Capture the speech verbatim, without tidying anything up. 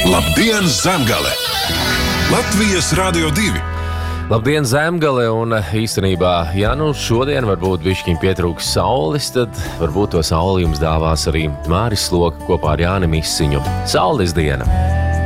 Labdien, Zemgale! Latvijas Radio divi. Labdien, Zemgale, un īstenībā, ja nu šodien varbūt bišķiņ pietrūks saules, tad varbūt to sauli jums dāvās arī Māris Sloka kopā ar Jāni Misiņu. Saules diena!